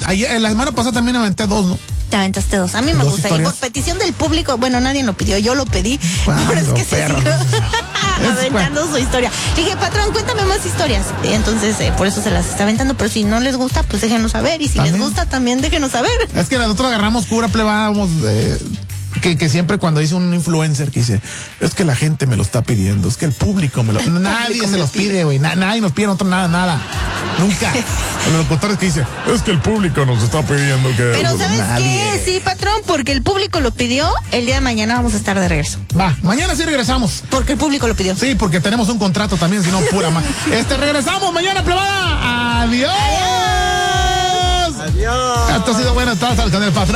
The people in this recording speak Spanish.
La semana pasada también aventé 2, ¿no? Te aventaste 2. A mí me 2 gusta. historias. Y por petición del público, bueno, nadie lo pidió, yo lo pedí. Pero es que se perro. siguió aventando su historia. Dije, patrón, cuéntame más historias. Y entonces, por eso se las está aventando. Pero si no les gusta, pues déjenos saber. Y si ¿También? les gusta, también déjenos saber. Es que nosotros agarramos cura, plebábamos que siempre cuando dice un influencer que dice, es que la gente me lo está pidiendo, es que el público me lo... Nadie se los pide, güey. Nadie nos pide nosotros nada. Nunca. Los locutores que dicen, es que el público nos está pidiendo que... Pero ¿sabes qué? Sí, patrón, porque el público lo pidió, el día de mañana vamos a estar de regreso. Va, mañana sí regresamos. Porque el público lo pidió. Sí, porque tenemos un contrato también, si no, pura más. Regresamos mañana, plebada. Adiós. Adiós. Esto ha sido bueno, estás con el patrón.